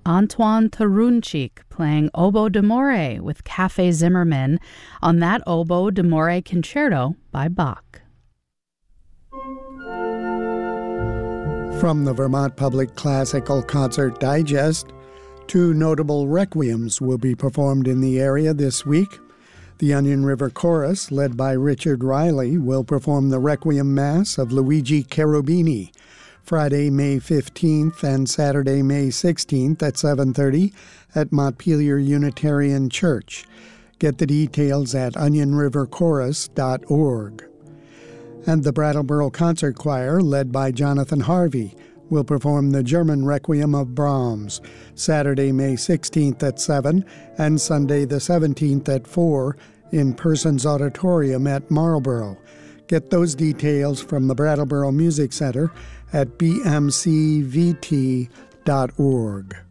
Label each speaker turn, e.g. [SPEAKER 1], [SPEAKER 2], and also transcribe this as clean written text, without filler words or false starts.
[SPEAKER 1] Antoine Tarunchik playing Oboe d'Amore with Café Zimmerman on that Oboe d'Amore Concerto by Bach.
[SPEAKER 2] From the Vermont Public Classical Concert Digest, 2 notable requiems will be performed in the area this week. The Onion River Chorus, led by Richard Riley, will perform the Requiem Mass of Luigi Cherubini, Friday, May 15th and Saturday, May 16th at 7:30 at Montpelier Unitarian Church. Get the details at onionriverchorus.org. And the Brattleboro Concert Choir, led by Jonathan Harvey, will perform the German Requiem of Brahms, Saturday, May 16th at 7 and Sunday the 17th at 4 in Persons Auditorium at Marlborough. Get those details from the Brattleboro Music Center at bmcvt.org.